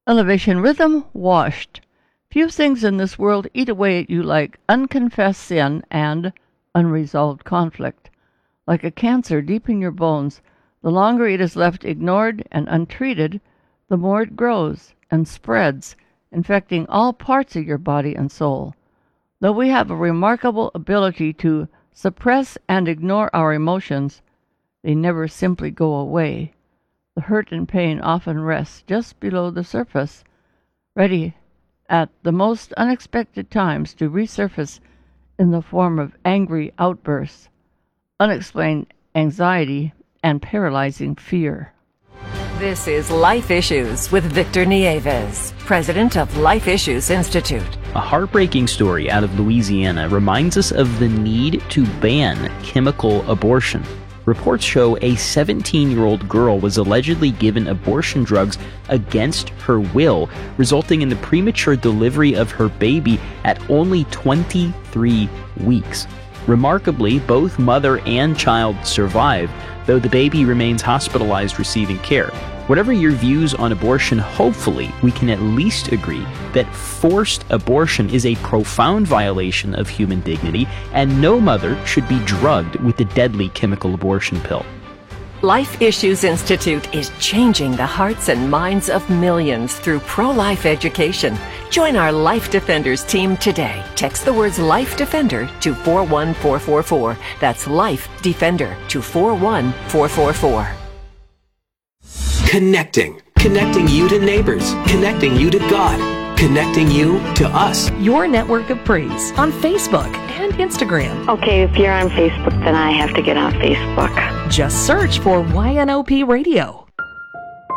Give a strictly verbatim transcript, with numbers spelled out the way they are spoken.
Elevation Rhythm, Washed. Few things in this world eat away at you like unconfessed sin and unresolved conflict. Like a cancer deep in your bones, the longer it is left ignored and untreated, the more it grows and spreads, infecting all parts of your body and soul. Though we have a remarkable ability to suppress and ignore our emotions, they never simply go away. The hurt and pain often rests just below the surface, ready at the most unexpected times to resurface in the form of angry outbursts, unexplained anxiety, and paralyzing fear. This is Life Issues with Victor Nieves, president of Life Issues Institute. A heartbreaking story out of Louisiana reminds us of the need to ban chemical abortion. Reports show a seventeen-year-old girl was allegedly given abortion drugs against her will, resulting in the premature delivery of her baby at only twenty-three weeks. Remarkably, both mother and child survived, though the baby remains hospitalized receiving care. Whatever your views on abortion, hopefully we can at least agree that forced abortion is a profound violation of human dignity, and no mother should be drugged with the deadly chemical abortion pill. Life Issues Institute is changing the hearts and minds of millions through pro-life education. Join our Life Defenders team today. Text the words Life Defender to four one four four four. That's Life Defender to four one four four four. Connecting. Connecting you to neighbors. Connecting you to God. Connecting you to us. Your network of praise on Facebook and Instagram. Okay, if you're on Facebook, then I have to get on Facebook. Just search for Y N O P Radio.